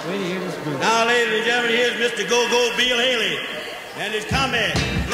Wait to hear this group. Now, ladies and gentlemen, here's Mr. Go-Go Bill Haley and his comrade.